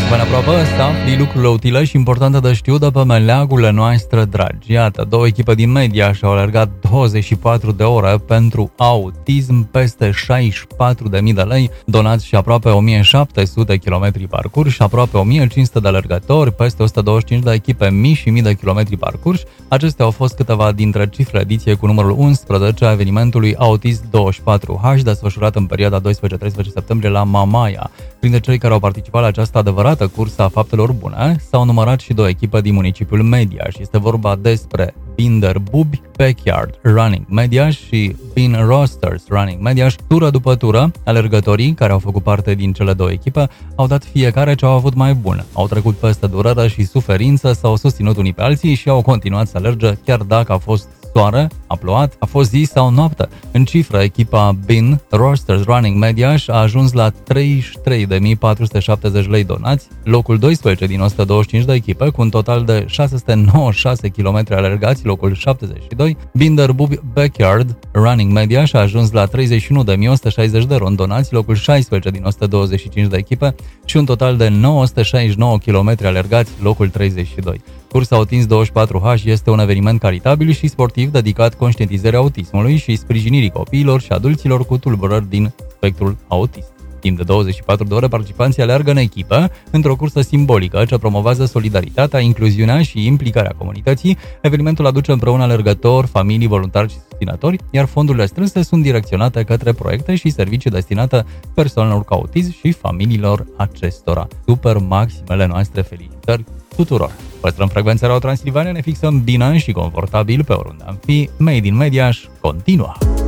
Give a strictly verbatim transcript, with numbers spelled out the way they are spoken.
Mai aproape să afli lucrurile utile și importante de știut de pe meleagurile noastre dragi. Iată, două echipe din media și-au alergat douăzeci și patru de ore pentru autism, peste șaizeci și patru de mii de lei donați și aproape o mie șapte sute kilometri parcurși și aproape o mie cinci sute de alergători, peste o sută douăzeci și cinci de echipe, mii și mii de kilometri parcurși. Acestea au fost câteva dintre cifrele ediției cu numărul unsprezece a evenimentului Autism douăzeci și patru H, desfășurat în perioada doisprezece-treisprezece septembrie la Mamaia. Printre cei care au participat la această adevărată cursă a faptelor bune, s-au numărat și două echipe din municipiul Mediaș. Este vorba despre Binder Bubi Backyard Running Mediaș și Bean Roasters Running Mediaș. Tură după tură, alergătorii care au făcut parte din cele două echipe au dat fiecare ce au avut mai bun. Au trecut peste durere și suferință, s-au susținut unii pe alții și au continuat să alerge chiar dacă a fost soare, a plouat, a fost zi sau noapte. În cifră, echipa Bean Roasters Running Mediaș a ajuns la treizeci și trei de mii patru sute șaptezeci lei donați, locul doisprezece din o sută douăzeci și cinci de echipe, cu un total de șase sute nouăzeci și șase kilometri alergați, locul șaptezeci și doi. Binder Bubi Backyard Running Mediaș a ajuns la treizeci și unu de mii o sută șaizeci de ron donați, locul șaisprezece din o sută douăzeci și cinci de echipe și un total de nouă sute șaizeci și nouă kilometri alergați, locul treizeci și doi. Cursa Autism douăzeci și patru H este un eveniment caritabil și sportiv dedicat conștientizării autismului și sprijinirii copiilor și adulților cu tulburări din spectrul autist. Timp de douăzeci și patru de ore, participanții alergă în echipă într-o cursă simbolică ce promovează solidaritatea, incluziunea și implicarea comunității. Evenimentul aduce împreună alergători, familii, voluntari și susținători, iar fondurile strânse sunt direcționate către proiecte și servicii destinate persoanelor cu autism și familiilor acestora. Super maximele noastre felicitări tuturor! Păstrăm frecvența Radio Transilvania, ne fixăm bine și confortabil pe oriunde am fi. Made in Mediaș continuă!